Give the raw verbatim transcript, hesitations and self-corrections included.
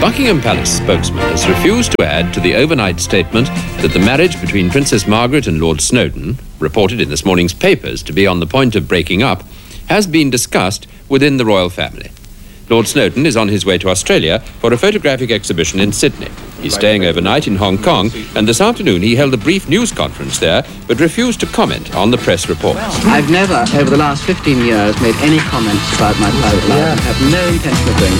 Buckingham Palace spokesman has refused to add to the overnight statement that the marriage between Princess Margaret and Lord Snowdon, reported in this morning's papers to be on the point of breaking up, has been discussed within the royal family. Lord Snowdon is on his way to Australia for a photographic exhibition in Sydney. He's staying overnight in Hong Kong, and this afternoon he held a brief news conference there, but refused to comment on the press reports. I've never, over the last fifteen years, made any comments about my private life and have no intention of doing